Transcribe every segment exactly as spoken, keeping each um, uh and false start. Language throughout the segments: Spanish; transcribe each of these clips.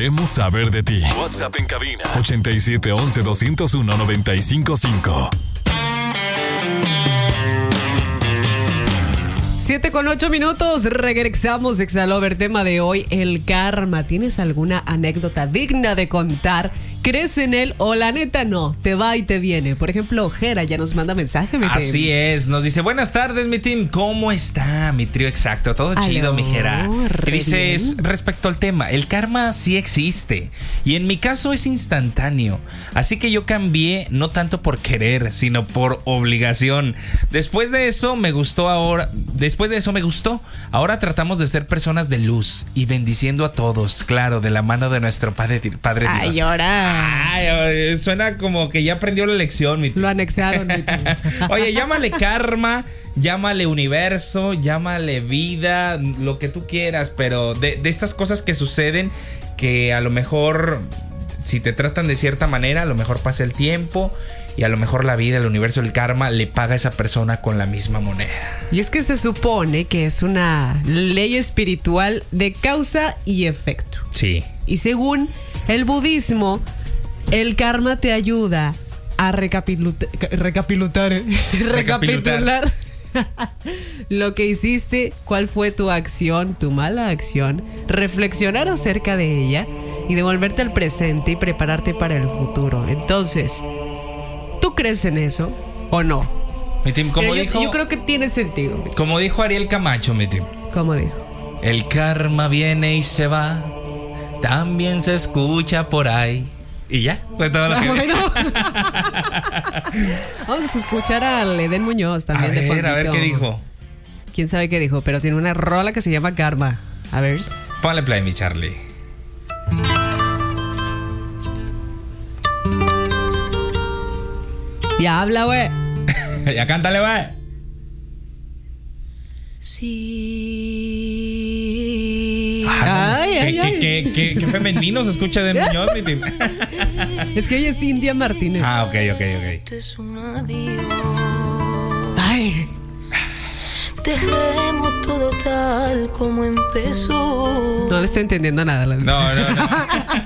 queremos saber de ti. WhatsApp en cabina ochenta y siete once doscientos uno noventa y cinco cinco. siete con ocho minutos, regresamos, Exalover, tema de hoy, el karma. ¿Tienes alguna anécdota digna de contar? ¿Crees en él o la neta no? Te va y te viene. Por ejemplo, Jera ya nos manda mensaje, mi team. Así es, nos dice, buenas tardes, mi team. ¿Cómo está mi trío exacto? Todo Aló, chido, mi Jera. re Y dices, bien. respecto al tema, el karma sí existe. Y en mi caso es instantáneo. Así que yo cambié no tanto por querer, sino por obligación. Después de eso me gustó ahora... Después de eso me gustó. Ahora tratamos de ser personas de luz y bendiciendo a todos, claro, de la mano de nuestro Padre, padre Ay, Dios. llora. Ay, suena como que ya aprendió la lección, mi tío. Lo anexaron, mi team. Oye, llámale karma, llámale universo, llámale vida, lo que tú quieras, pero de, de estas cosas que suceden que a lo mejor, si te tratan de cierta manera, a lo mejor pasa el tiempo y a lo mejor la vida, el universo, el karma le paga a esa persona con la misma moneda. Y es que se supone que es una ley espiritual de causa y efecto. Sí. Y según el budismo, el karma te ayuda a recapilutar, recapilutar, recapitular lo que hiciste, cuál fue tu acción, tu mala acción, reflexionar acerca de ella y devolverte al presente y prepararte para el futuro. Entonces, ¿tú crees en eso o no? Mi team, como Pero yo, dijo, yo creo que tiene sentido. mi team. como dijo Ariel Camacho, mi team, ¿Cómo dijo? el karma viene y se va, también se escucha por ahí. Y ya, fue todo lo Ah, que... bueno. Vamos a escuchar al Eden Muñoz también. A de ver, a ver fondito. qué dijo. Quién sabe qué dijo, pero tiene una rola que se llama Karma. A ver. Ponle play, mi Charlie. Ya habla, güey. Ya cántale, güey. Sí. Ay, ay, ¿Qué, ay. qué, qué, qué, qué femenino se escucha de Muñoz, mi team. Es que ella es India Martínez. Ah, ok, ok, ok. Esto es un adiós. Ay. Dejemos todo tal como empezó. No le estoy entendiendo nada. La No, no, no.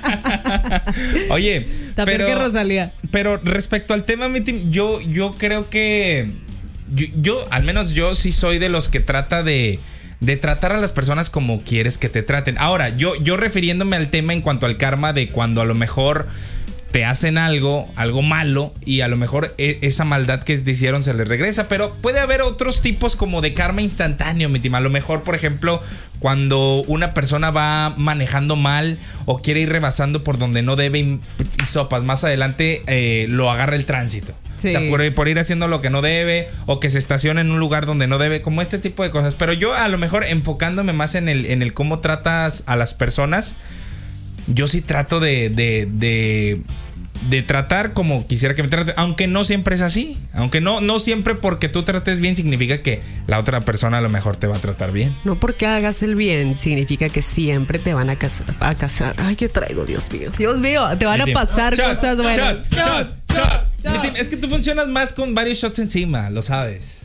Oye, Está peor pero, que Rosalía. pero respecto al tema, mi team, yo, yo creo que yo, yo, al menos yo sí soy de los que trata de de tratar a las personas como quieres que te traten. Ahora, yo, yo refiriéndome al tema en cuanto al karma de cuando a lo mejor te hacen algo, algo malo, y a lo mejor e- esa maldad que te hicieron se les regresa. Pero puede haber otros tipos como de karma instantáneo, mi team. A lo mejor, por ejemplo, cuando una persona va manejando mal o quiere ir rebasando por donde no debe y, y sopas, más adelante eh, lo agarra el tránsito. Sí. O sea, por, por ir haciendo lo que no debe, o que se estaciona en un lugar donde no debe, como este tipo de cosas. Pero yo, a lo mejor, enfocándome más en el, en el cómo tratas a las personas, yo sí trato de, de, de, de tratar como quisiera que me traten, aunque no siempre es así. Aunque no, no siempre porque tú trates bien significa que la otra persona a lo mejor te va a tratar bien. No porque hagas el bien significa que siempre te van a casar. A casar. Ay, ¿qué traigo? Dios mío. Dios mío, te van a Mi team. pasar Shot, cosas buenas. Shot, shot, shot, shot. Mi team, es que tú funcionas más con varios shots encima, lo sabes.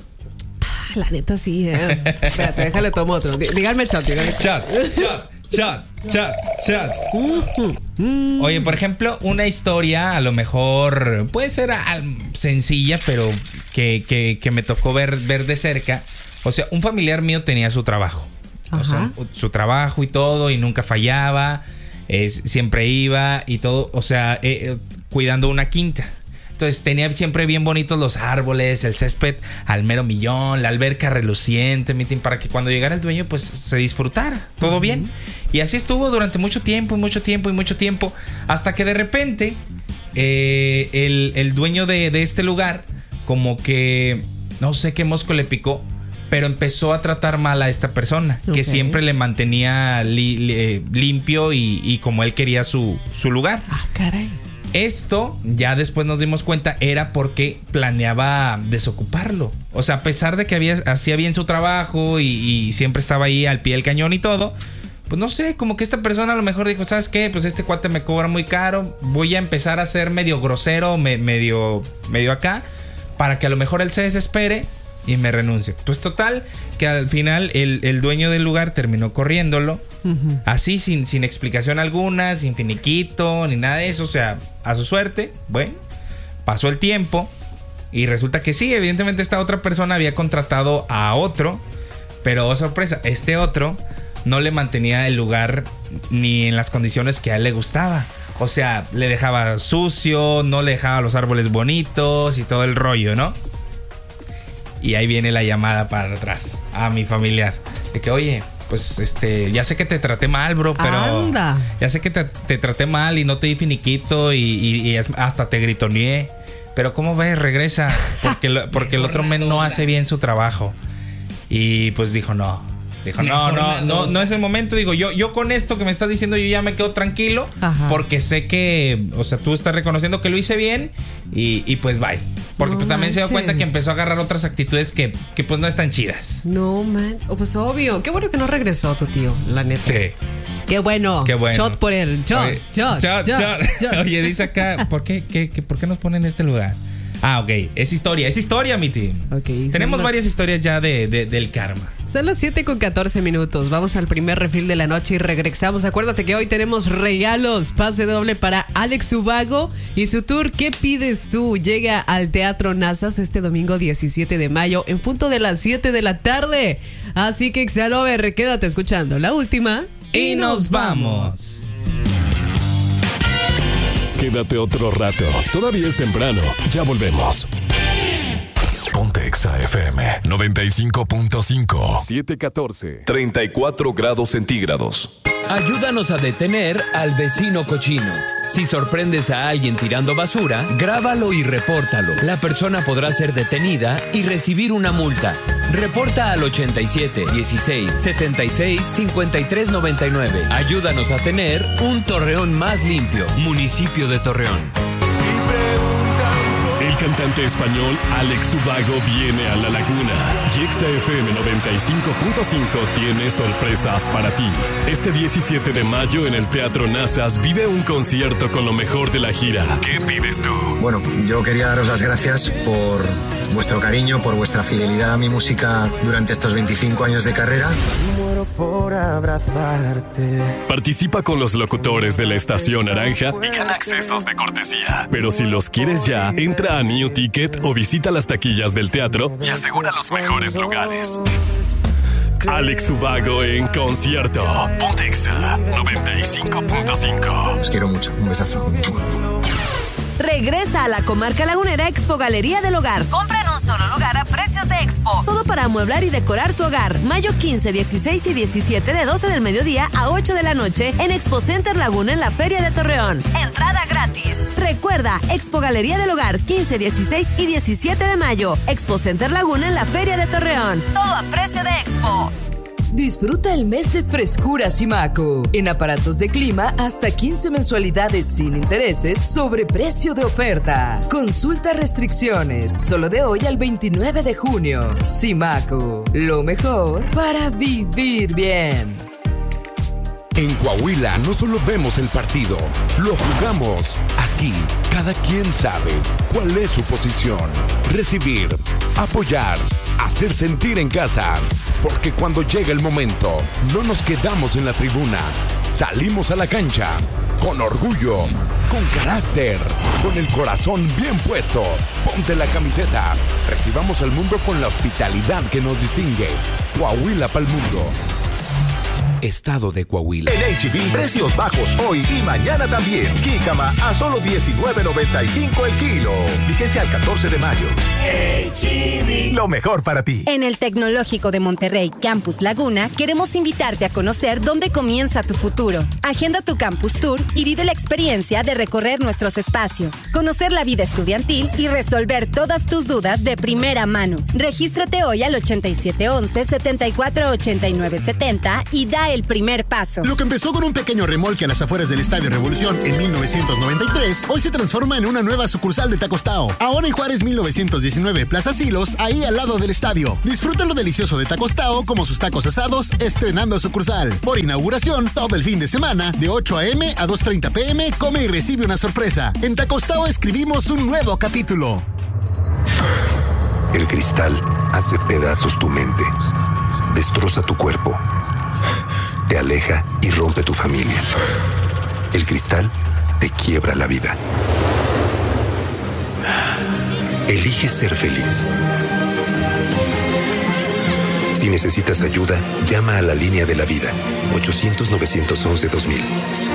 Ah, la neta sí, eh. Espérate, déjale tomo otro. Dí- Díganme chat, díganme chat. Shot, shot, shot, shot, shot. Oye, por ejemplo, una historia a lo mejor puede ser al- sencilla, pero que, que, que me tocó ver, ver de cerca. O sea, un familiar mío tenía su trabajo. O sea, Ajá. su trabajo y todo, y nunca fallaba. eh, siempre iba y todo. O sea, eh, eh, cuidando una quinta. Entonces tenía siempre bien bonitos los árboles, el césped al mero millón, la alberca reluciente, mi team, para que cuando llegara el dueño pues se disfrutara, todo bien. Y así estuvo durante mucho tiempo y mucho tiempo y mucho tiempo, hasta que de repente eh, el, el dueño de, de este lugar, como que no sé qué mosco le picó, pero empezó a tratar mal a esta persona, Ok. que siempre le mantenía li- li- limpio y, y como él quería su, su lugar. Ah, caray. Esto, ya después nos dimos cuenta, era porque planeaba desocuparlo. O sea, a pesar de que había, hacía bien su trabajo y, y siempre estaba ahí al pie del cañón y todo, pues no sé, como que esta persona a lo mejor dijo, ¿sabes qué? Pues este cuate me cobra muy caro, voy a empezar a ser medio grosero, me, medio, medio acá, para que a lo mejor él se desespere y me renuncie. Pues total, que al final el, el dueño del lugar terminó corriéndolo. Uh-huh. Así, sin, sin explicación alguna, sin finiquito, ni nada de eso. O sea, a su suerte. Bueno, pasó el tiempo y resulta que sí, evidentemente esta otra persona había contratado a otro. Pero, oh, sorpresa, este otro no le mantenía el lugar ni en las condiciones que a él le gustaba. O sea, le dejaba sucio, no le dejaba los árboles bonitos y todo el rollo, ¿no? Y ahí viene la llamada para atrás a mi familiar. De que, oye, pues este, ya sé que te traté mal, bro, pero... Anda. Ya sé que te, te traté mal y no te di finiquito y, y, y hasta te gritoneé. Pero ¿cómo ves? Regresa. Porque, lo, porque el otro men no hace bien su trabajo. Y pues dijo, no. Dijo, no, no, no, no es el momento. Digo, yo, yo con esto que me estás diciendo, yo ya me quedo tranquilo. Ajá. Porque sé que, o sea, tú estás reconociendo que lo hice bien. Y, y pues bye. Porque no pues también manches. Se dio cuenta que empezó a agarrar otras actitudes que, que pues no están chidas. No, man. Oh, pues obvio. Qué bueno que no regresó tu tío, la neta. Sí. Qué bueno. Qué bueno. Shot por él. Shot, Oye, shot, shot, shot, shot. Oye, dice acá, ¿por qué, qué, qué, ¿por qué nos ponen en este lugar? Ah, ok. Es historia, es historia, mi team. Okay, tenemos las... varias historias ya de, de, del karma. Son las siete con catorce minutos. Vamos al primer refil de la noche y regresamos. Acuérdate que hoy tenemos regalos. Pase doble para Alex Ubago y su tour ¿Qué pides tú? Llega al Teatro Nazas este domingo diecisiete de mayo en punto de las siete de la tarde. Así que Xalover, quédate escuchando la última y nos vamos. Quédate otro rato. Todavía es temprano. Ya volvemos. Ponte Exa F M noventa y cinco punto cinco. siete catorce. treinta y cuatro grados centígrados. Ayúdanos a detener al vecino cochino. Si sorprendes a alguien tirando basura, grábalo y repórtalo. La persona podrá ser detenida y recibir una multa. Reporta al ochenta y siete, dieciséis, setenta y seis, cincuenta y tres noventa y nueve. Ayúdanos a tener un Torreón más limpio. Municipio de Torreón. El cantante español Alex Ubago viene a La Laguna y Exa F M noventa y cinco punto cinco tiene sorpresas para ti. Este diecisiete de mayo en el Teatro Nazas vive un concierto con lo mejor de la gira. ¿Qué pides tú? Bueno, yo quería daros las gracias por vuestro cariño, por vuestra fidelidad a mi música durante estos veinticinco años de carrera. Muero por abrazarte. Participa con los locutores de la Estación Naranja y gana accesos de cortesía. Pero si los quieres ya, entra a New Ticket o visita las taquillas del teatro y asegura los mejores lugares. Alex Ubago en concierto. Ponte Exa noventa y cinco punto cinco. Os quiero mucho. Un besazo. Regresa a la comarca lagunera Expo Galería del Hogar. Compra en un solo lugar a precios de Expo. Todo para amueblar y decorar tu hogar. Mayo quince, dieciséis y diecisiete de doce del mediodía a ocho de la noche en Expo Center Laguna en la Feria de Torreón. Entrada gratis. Recuerda, Expo Galería del Hogar quince, dieciséis y diecisiete de mayo. Expo Center Laguna en la Feria de Torreón. Todo a precio de Expo. Disfruta el mes de frescura Simaco. En aparatos de clima, hasta quince mensualidades sin intereses sobre precio de oferta. Consulta restricciones. Solo de hoy al veintinueve de junio. Simaco. Lo mejor para vivir bien. En Coahuila no solo vemos el partido, lo jugamos. Aquí, cada quien sabe cuál es su posición. Recibir, apoyar, hacer sentir en casa. Porque cuando llega el momento, no nos quedamos en la tribuna. Salimos a la cancha, con orgullo, con carácter, con el corazón bien puesto. Ponte la camiseta. Recibamos al mundo con la hospitalidad que nos distingue. Coahuila pa'l mundo. Estado de Coahuila. En H E B, precios bajos hoy y mañana también. Jícama a solo diecinueve noventa y cinco el kilo. Vigencia al catorce de mayo. H E B, lo mejor para ti. En el Tecnológico de Monterrey, Campus Laguna, queremos invitarte a conocer dónde comienza tu futuro. Agenda tu Campus Tour y vive la experiencia de recorrer nuestros espacios, conocer la vida estudiantil y resolver todas tus dudas de primera mano. Regístrate hoy al ochenta y siete once, setenta y cuatro ochenta y nueve setenta y da el primer paso. Lo que empezó con un pequeño remolque a las afueras del Estadio Revolución en mil novecientos noventa y tres, hoy se transforma en una nueva sucursal de Tacos Tao. Ahora en Juárez mil novecientos diecinueve, Plaza Silos, ahí al lado del estadio. Disfruta lo delicioso de Tacos Tao, como sus tacos asados, estrenando sucursal. Por inauguración, todo el fin de semana, de ocho a.m. a dos treinta p.m., come y recibe una sorpresa. En Tacos Tao escribimos un nuevo capítulo. El cristal hace pedazos tu mente, destroza tu cuerpo, te aleja y rompe tu familia. El cristal te quiebra la vida. Elige ser feliz. Si necesitas ayuda, llama a la línea de la vida, ochocientos, novecientos once, dos mil.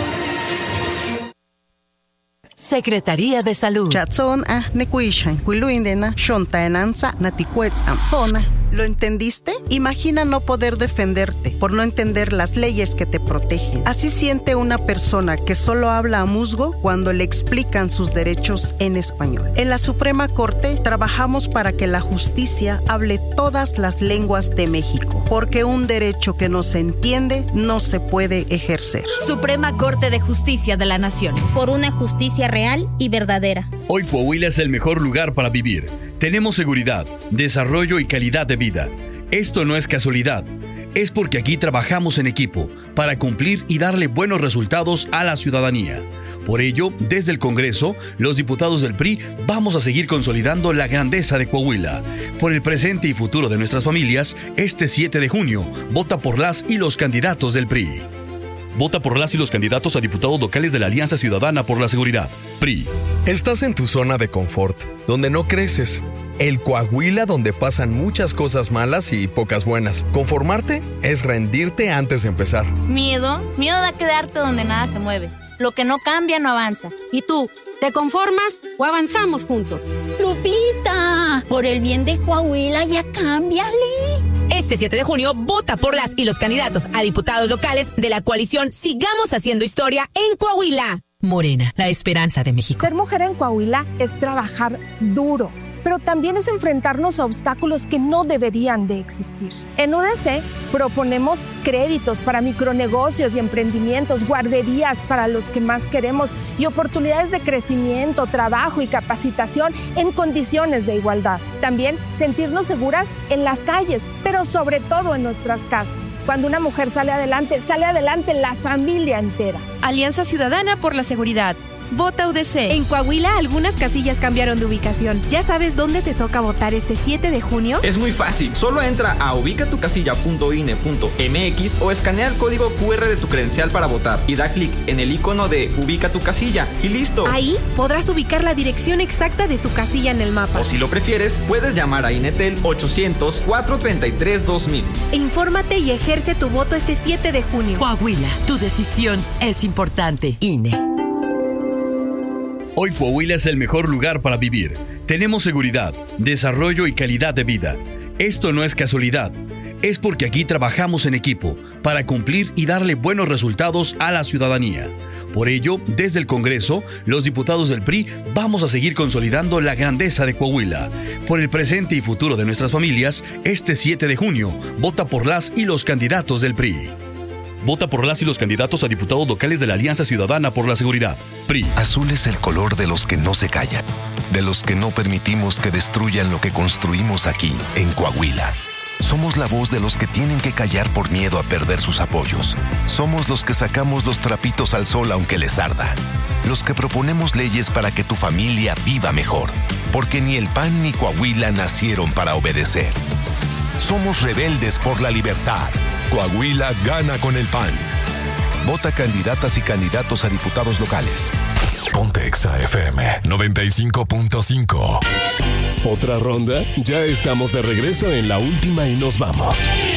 Secretaría de Salud. Chatson ah nekuishan kuiluindena shontaenanza naticuetz ampona. ¿Lo entendiste? Imagina no poder defenderte por no entender las leyes que te protegen. Así siente una persona que solo habla a musgo cuando le explican sus derechos en español. En la Suprema Corte trabajamos para que la justicia hable todas las lenguas de México, porque un derecho que no se entiende no se puede ejercer. Suprema Corte de Justicia de la Nación. Por una justicia real y verdadera. Hoy Coahuila es el mejor lugar para vivir. Tenemos seguridad, desarrollo y calidad de vida. Esto no es casualidad. Es porque aquí trabajamos en equipo para cumplir y darle buenos resultados a la ciudadanía. Por ello, desde el Congreso, los diputados del P R I vamos a seguir consolidando la grandeza de Coahuila. Por el presente y futuro de nuestras familias, este siete de junio, vota por las y los candidatos del P R I. Vota por las y los candidatos a diputados locales de la Alianza Ciudadana por la Seguridad, P R I. Estás en tu zona de confort, donde no creces. El Coahuila donde pasan muchas cosas malas y pocas buenas. Conformarte es rendirte antes de empezar. Miedo, miedo da quedarte donde nada se mueve. Lo que no cambia no avanza. ¿Y tú, te conformas o avanzamos juntos? Lupita, por el bien de Coahuila ya cámbiale. Este siete de junio, vota por las y los candidatos a diputados locales de la coalición Sigamos Haciendo Historia en Coahuila. Morena, la esperanza de México. Ser mujer en Coahuila es trabajar duro, pero también es enfrentarnos a obstáculos que no deberían de existir. En U D C proponemos créditos para micronegocios y emprendimientos, guarderías para los que más queremos y oportunidades de crecimiento, trabajo y capacitación en condiciones de igualdad. También sentirnos seguras en las calles, pero sobre todo en nuestras casas. Cuando una mujer sale adelante, sale adelante la familia entera. Alianza Ciudadana por la Seguridad. Vota U D C. En Coahuila, algunas casillas cambiaron de ubicación. ¿Ya sabes dónde te toca votar este siete de junio? Es muy fácil. Solo entra a ubica tu casilla punto i n e punto m x o escanea el código cu erre de tu credencial para votar y da clic en el icono de Ubica tu casilla y listo. Ahí podrás ubicar la dirección exacta de tu casilla en el mapa. O si lo prefieres, puedes llamar a Inetel ochocientos, cuatrocientos treinta y tres, dos mil. Infórmate y ejerce tu voto este siete de junio. Coahuila, tu decisión es importante. I N E. Hoy Coahuila es el mejor lugar para vivir. Tenemos seguridad, desarrollo y calidad de vida. Esto no es casualidad. Es porque aquí trabajamos en equipo para cumplir y darle buenos resultados a la ciudadanía. Por ello, desde el Congreso, los diputados del P R I vamos a seguir consolidando la grandeza de Coahuila. Por el presente y futuro de nuestras familias, este siete de junio, vota por las y los candidatos del P R I. Vota por las y los candidatos a diputados locales de la Alianza Ciudadana por la Seguridad, P R I. Azul es el color de los que no se callan, de los que no permitimos que destruyan lo que construimos aquí, en Coahuila. Somos la voz de los que tienen que callar por miedo a perder sus apoyos. Somos los que sacamos los trapitos al sol aunque les arda. Los que proponemos leyes para que tu familia viva mejor. Porque ni el P A N ni Coahuila nacieron para obedecer. Somos rebeldes por la libertad. Coahuila gana con el P A N. Vota candidatas y candidatos a diputados locales. Ponte Exa F M noventa y cinco punto cinco. ¿Otra ronda? Ya estamos de regreso en la última y nos vamos.